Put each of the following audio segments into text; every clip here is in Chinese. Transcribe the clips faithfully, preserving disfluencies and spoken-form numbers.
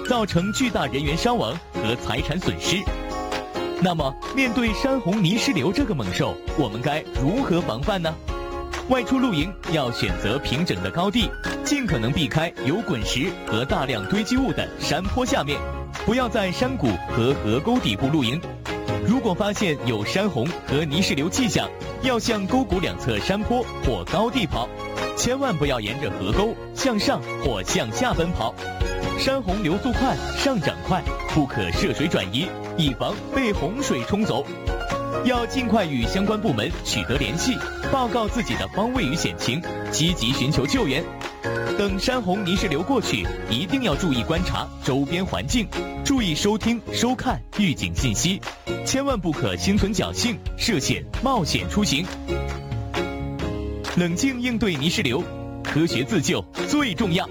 造成巨大人员伤亡和财产损失。那么，面对山洪泥石流这个猛兽，我们该如何防范呢？外出露营要选择平整的高地，尽可能避开有滚石和大量堆积物的山坡下面，不要在山谷和河沟底部露营。如果发现有山洪和泥石流迹象，要向沟谷两侧山坡或高地跑，千万不要沿着河沟向上或向下奔跑。山洪流速快，上涨快，不可涉水转移，以防被洪水冲走。要尽快与相关部门取得联系，报告自己的方位与险情，积极寻求救援。等山洪泥石流过去，一定要注意观察周边环境，注意收听收看预警信息，千万不可心存侥幸涉险冒险出行。冷静应对泥石流，科学自救最重要。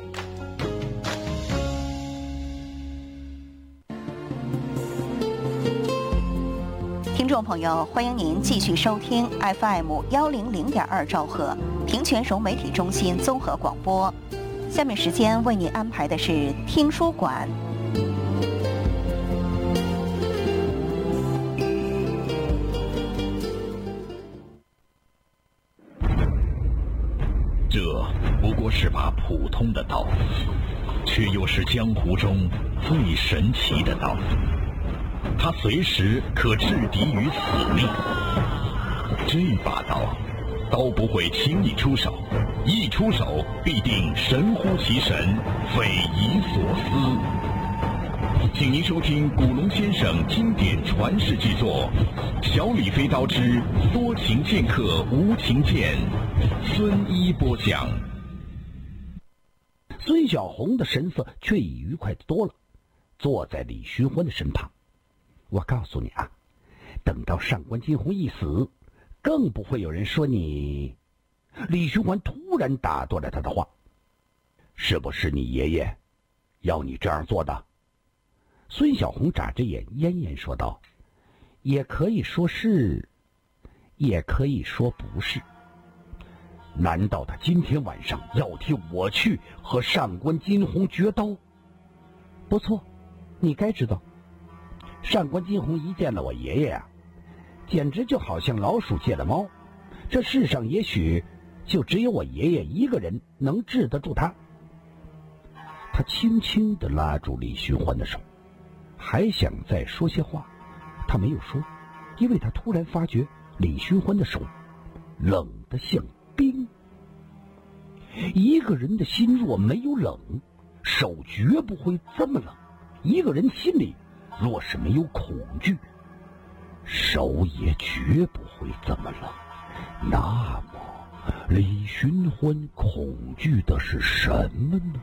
听众朋友，欢迎您继续收听 F M 幺零零点二兆赫平泉融媒体中心综合广播。下面时间为您安排的是听书馆。 这不过是把普通的刀，却又是江湖中最神奇的刀。它随时可制敌于死命。这把刀，刀不会轻易出手，一出手必定神乎其神，匪夷所思。请您收听古龙先生经典传世巨作《小李飞刀之多情剑客无情剑》，孙一播讲。 孙小红的神色却已愉快的多了，坐在李寻欢的身旁。我告诉你啊，等到上官金鸿一死，更不会有人说你。李寻欢突然打断了他的话。是不是你爷爷要你这样做的？孙小红眨着眼咽咽说道，也可以说是，也可以说不是。难道他今天晚上要替我去和上官金鸿决刀？不错，你该知道，上官金鸿一见了我爷爷啊，简直就好像老鼠见了猫。这世上也许就只有我爷爷一个人能治得住他。他轻轻地拉住李寻欢的手，还想再说些话，他没有说，因为他突然发觉李寻欢的手冷得像冰。一个人的心若没有冷，手绝不会这么冷。一个人心里若是没有恐惧，手也绝不会这么冷。那么李寻欢恐惧的是什么呢？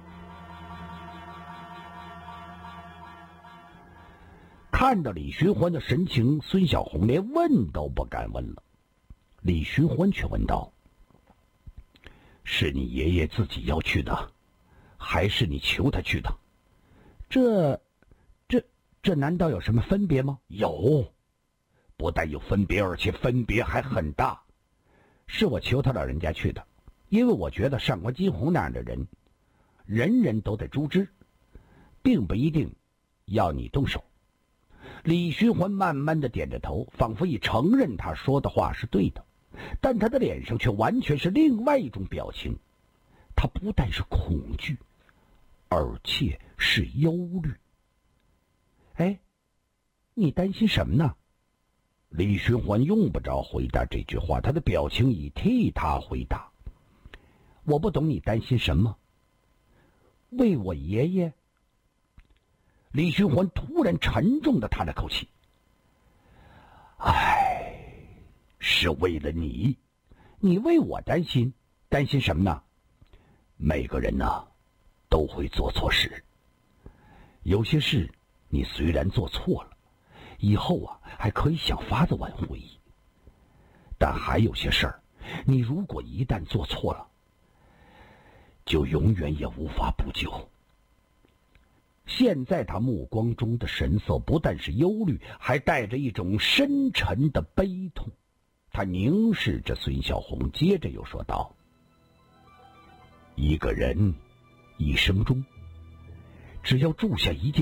看到李寻欢的神情，孙小红连问都不敢问了。李寻欢却问道，是你爷爷自己要去的，还是你求他去的？这这这难道有什么分别吗？有，不但有分别，而且分别还很大。是我求他老人家去的，因为我觉得上官金鸿那样的人，人人都得诛之，并不一定要你动手。李寻欢慢慢的点着头，仿佛已承认他说的话是对的，但他的脸上却完全是另外一种表情。他不但是恐惧，而且是忧虑。哎，你担心什么呢？李寻欢用不着回答这句话，他的表情已替他回答。我不懂你担心什么？为我爷爷？李寻欢突然沉重地叹了口气。唉，是为了你。你为我担心？担心什么呢？每个人呢，都会做错事。有些事你虽然做错了，以后啊还可以想法子挽回，但还有些事儿，你如果一旦做错了，就永远也无法补救。现在他目光中的神色不但是忧虑，还带着一种深沉的悲痛。他凝视着孙小红，接着又说道，一个人一生中只要铸下一件